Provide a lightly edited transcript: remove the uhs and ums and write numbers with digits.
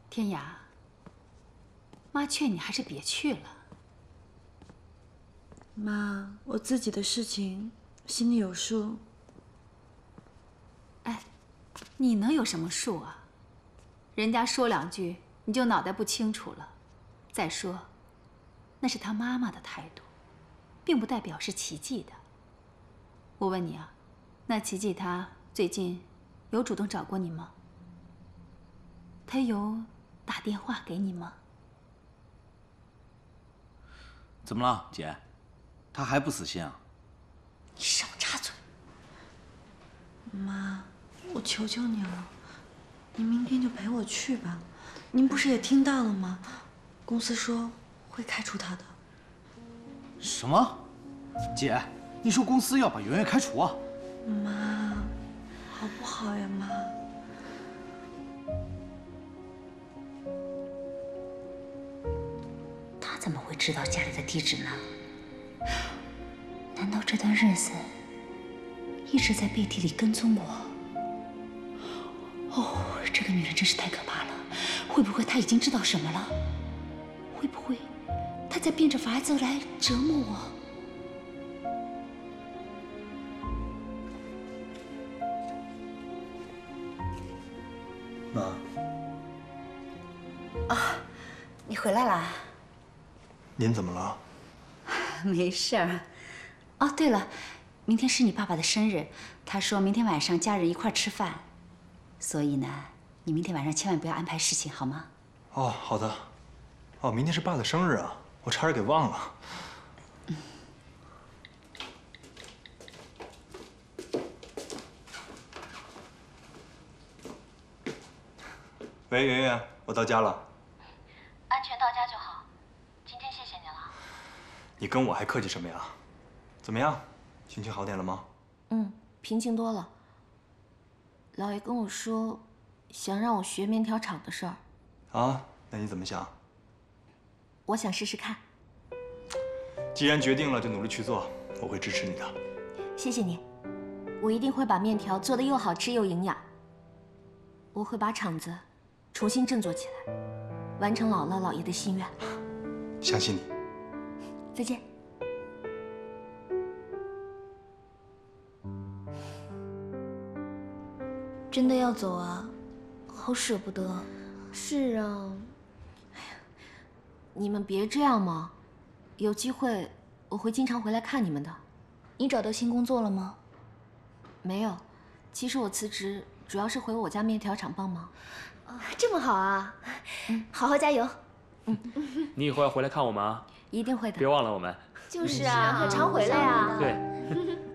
天涯，妈劝你还是别去了。 妈，我自己的事情心里有数。 哎，你能有什么数啊？人家说两句你就脑袋不清楚了。再说，那是他妈妈的态度，并不代表是琪琪的。我问你啊，那琪琪她最近有主动找过你吗？她有打电话给你吗？ 怎么了，姐？她还不死心啊？ 你少插嘴！ 妈，我求求你了，你明天就陪我去吧。您不是也听到了吗？公司说会开除他的。 什么？姐，你说公司要把圆圆开除啊？ 妈，好不好呀，妈？ 他怎么会知道家里的地址呢？难道这段日子一直在背地里跟踪我？哦，这个女人真是太可怕了！会不会她已经知道什么了？会不会她在变着法子来折磨我？ 妈。 啊，你回来啦？ 您怎么了？ 没事儿。哦，对了，明天是你爸爸的生日，他说明天晚上家人一块吃饭，所以呢，你明天晚上千万不要安排事情，好吗？ 哦，好的。哦，明天是爸的生日啊，我差点给忘了。喂，圆圆，我到家了。 安全到家就好。今天谢谢你了。 你跟我还客气什么呀？怎么样，心情好点了吗？ 平静多了。老爷跟我说，想让我学面条厂的事儿。 啊，那你怎么想？ 我想试试看。 既然决定了，就努力去做，我会支持你的。 谢谢你，我一定会把面条做得又好吃又营养。我会把厂子重新振作起来，完成姥姥姥爷的心愿。 相信你。 再见。 真的要走啊？好舍不得。 是啊。哎呀，你们别这样嘛，有机会我会经常回来看你们的。 你找到新工作了吗？ 没有，其实我辞职主要是回我家面条厂帮忙。 这么好啊！好好加油。 你以后要回来看我们啊， 一定会的。 别忘了我们。 就是啊，可常回来啊。 对。